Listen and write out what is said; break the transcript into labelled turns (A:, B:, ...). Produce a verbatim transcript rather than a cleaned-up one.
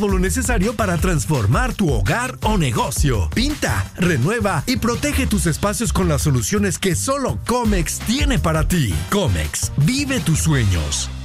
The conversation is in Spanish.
A: lo necesario para transformar tu hogar o negocio. Pinta, renueva y protege tus espacios con las soluciones que solo Comex tiene para ti. Comex, vive tus sueños.